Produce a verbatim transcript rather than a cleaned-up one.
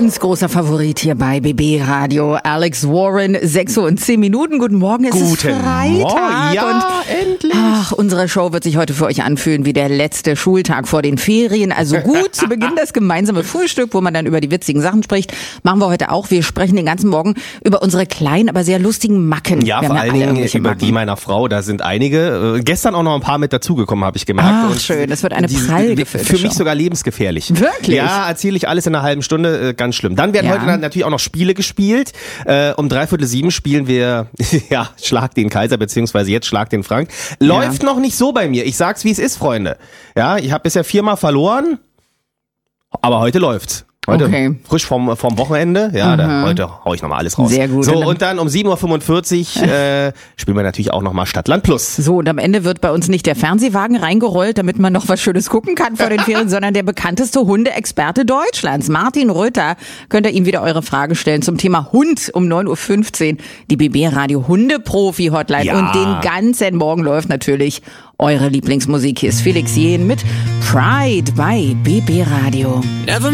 Ganz großer Favorit hier bei B B Radio. Alex Warren, sechs Uhr und zehn Minuten. Guten Morgen, es Guten ist Freitag. Morgen. Ja, und endlich. Ach, unsere Show wird sich heute für euch anfühlen wie der letzte Schultag vor den Ferien. Also gut, zu Beginn das gemeinsame Frühstück, wo man dann über die witzigen Sachen spricht. Machen wir heute auch. Wir sprechen den ganzen Morgen über unsere kleinen, aber sehr lustigen Macken. Ja, Wir vor haben allen alle Dingen irgendwelche über Macken. die meiner Frau, da sind einige. Äh, gestern auch noch ein paar mit dazugekommen, habe ich gemerkt. Ach, Und schön, das wird eine die- prall die- gefüllte Für mich Show. sogar lebensgefährlich. Wirklich? Ja, erzähle ich alles in einer halben Stunde, äh, ganz schlimm. Dann werden Ja. heute dann natürlich auch noch Spiele gespielt. Äh, um dreiviertel sieben spielen wir, ja, Schlag den Kaiser, beziehungsweise jetzt Schlag den Frank. Läuft Ja. noch nicht so bei mir. Ich sag's, wie es ist, Freunde. Ja, ich habe bisher viermal verloren, aber heute läuft's. Heute Okay. frisch vom, vom Wochenende. Ja, da, heute hau ich nochmal alles raus. Sehr gut. So, Und dann- und dann um sieben Uhr fünfundvierzig äh, spielen wir natürlich auch nochmal Stadtland Plus. So, und am Ende wird bei uns nicht der Fernsehwagen reingerollt, damit man noch was Schönes gucken kann vor den Ferien, sondern der bekannteste Hundeexperte Deutschlands, Martin Rütter. Könnt ihr ihm wieder eure Frage stellen zum Thema Hund um neun Uhr fünfzehn, die B B Radio Hundeprofi-Hotline. Ja. Und den ganzen Morgen läuft natürlich eure Lieblingsmusik. Hier ist Felix Jähn mit Pride bei B B Radio.